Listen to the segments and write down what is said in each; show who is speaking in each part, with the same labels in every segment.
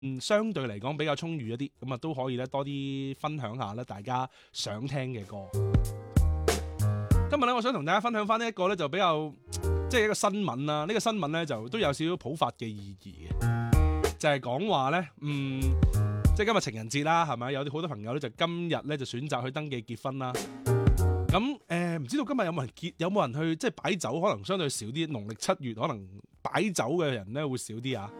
Speaker 1: 相對嚟講比較充裕一啲，咁啊都可以咧多啲分享下咧大家想聽嘅歌。今日咧，我想同大家分享翻呢一個咧就比較即係一個新聞啦。呢個新聞咧就都有少少普法嘅意義嘅，就係講話咧，即係今日情人節啦，係咪？有啲好多朋友咧就今日咧就選擇去登記結婚啦。咁唔知道今日有冇人去即係擺酒，可能相對少啲。農曆7月可能擺酒嘅人咧會少啲啊。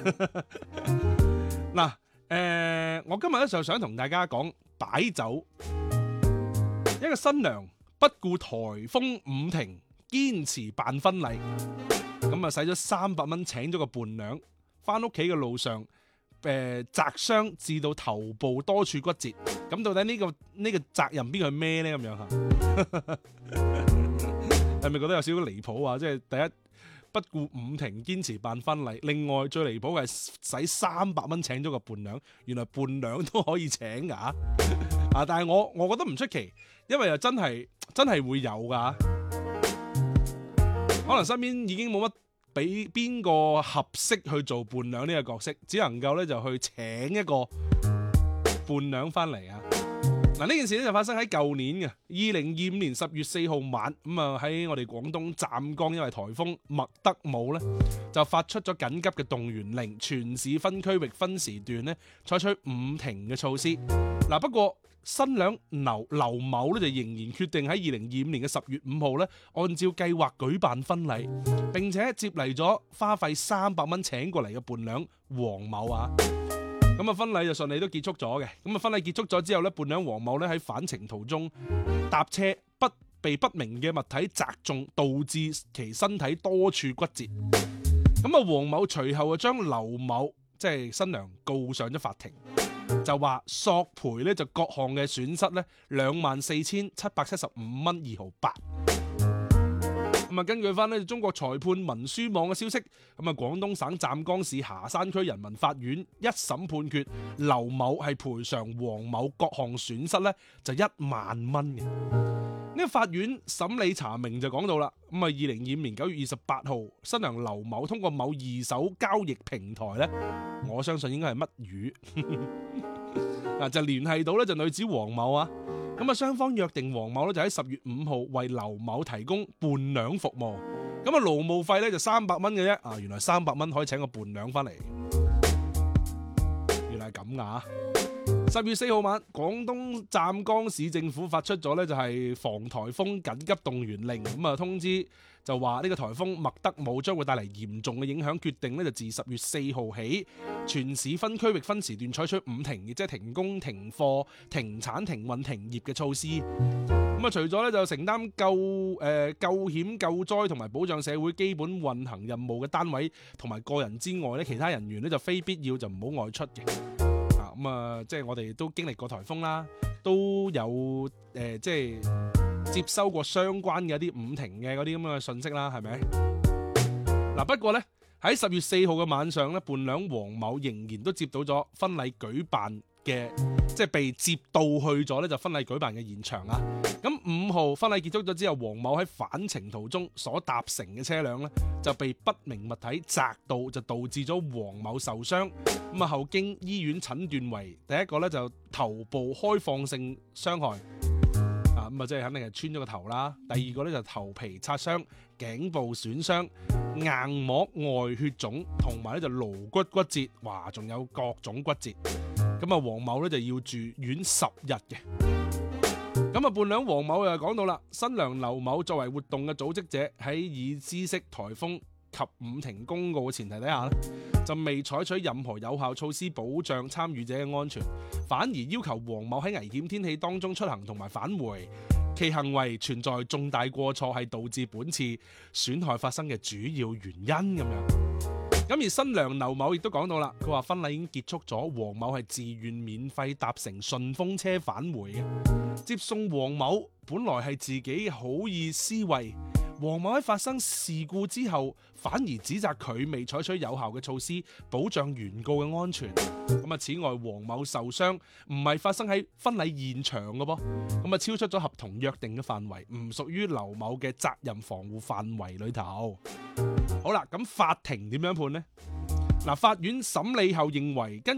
Speaker 1: 嗱，我今日咧就想同大家講擺酒。一個新娘不顧颱風5停，堅持辦婚禮，咁啊使咗300蚊請咗個伴娘，翻屋企嘅路上，砸傷至到頭部多處骨折。咁到底呢個責任邊個去孭呢？咁樣嚇，係咪覺得有少少離譜啊？即係第一不顧5停，堅持辦婚禮。另外最離譜嘅係使300蚊請咗個伴娘，原來伴娘都可以請㗎啊！但係我覺得唔出奇，因為又真係會有㗎。可能身邊已經冇乜俾邊個合適去做伴娘呢個角色，只能夠咧就去請一個伴娘翻嚟啊！嗱，呢件事咧就發生喺舊年嘅2025年10月4號晚，咁啊喺我哋廣東湛江，因為颱風麥德姆咧就發出咗緊急嘅動員令，全市分區域分時段咧採取5停嘅措施。嗱，不過新娘劉某咧就仍然決定喺2025年嘅10月5號咧，按照計劃舉辦婚禮，並且接嚟咗花費300蚊請過嚟嘅伴娘黃某啊。咁啊，婚禮就順利都結束咗嘅。咁啊，婚禮結束咗之後咧，伴娘黃某咧喺返程途中搭車被不明嘅物體砸中，導致其身體多處骨折。咁啊，黃某隨後就將劉某即係新娘告上咗法庭，就話索賠咧就各項嘅損失咧24,775蚊2毫8。咁啊，根據翻咧中國裁判文書網嘅消息，咁啊，廣東省湛江市霞山區人民法院一審判決劉某係賠償黃某各項損失咧就1萬蚊嘅。呢個法院審理查明就講到啦，咁啊2025年9月28號，新娘劉某通過某二手交易平台咧，我相信應該係乜魚嗱就聯繫到咧就女子黃某啊。咁啊，雙方約定黃某咧就喺10月5號為劉某提供伴娘服務。咁啊，勞務費咧就300蚊嘅啫。啊，原來300蚊可以請個伴娘翻嚟，原來係咁噶。10月4號晚，廣東湛江市政府發出咗咧就係防颱風緊急動員令，咁啊通知就話呢個颱風麥德姆將會帶嚟嚴重嘅影響，決定咧就自10月4號起，全市分區域分時段採取5停，亦即係停工、停課、停產、停運、停業嘅措施。咁啊，除咗咧就承擔救險救災同埋保障社會基本運行任務嘅單位同埋個人之外咧，其他人員咧就非必要就唔好外出嘅。咁啊，即係我哋都經歷過颱風啦，都有即係接收過相關嘅一啲5停嘅嗰啲咁嘅信息啦，係咪？嗱，不過咧喺10月4號嘅晚上咧，伴娘黃某仍然都接到咗婚禮舉辦嘅，即係被接到去咗咧就婚禮舉辦嘅現場啊。咁5號婚禮結束咗之後，黃某喺返程途中所搭乘嘅車輛咧就被不明物體砸到，就導致咗黃某受傷。咁啊，後經醫院診斷為第一個咧就頭部開放性傷害，咁啊即係肯定係穿咗個頭啦。第二個咧就頭皮擦傷、頸部損傷、硬膜外血腫，同埋咧就顱骨骨折，哇，仲有各種骨折。咁啊，黃某咧就要住院10日嘅。咁啊，伴娘黃某又講到啦，新娘劉某作為活動嘅組織者，喺已知悉颱風及5停公告嘅前提底下咧，就未採取任何有效措施保障參與者嘅安全，反而要求黃某喺危險天氣當中出行同埋返回，其行為存在重大過錯，係導致本次損害發生嘅主要原因咁樣。咁而新娘劉某亦都講到啦，佢話婚禮已經結束咗，黃某係自願免費搭乘順風車返回嘅。接送黃某本來係自己好意思為，黃某喺發生事故之後，反而指責佢未採取有效嘅措施保障原告嘅安全。咁啊，此外黃某受傷唔係發生喺婚禮現場嘅噃，咁啊超出咗合同約定嘅範圍，唔屬於劉某嘅責任防護範圍裏頭。好啦，咁法庭點樣判呢？ 嗱，法院審理後認為，根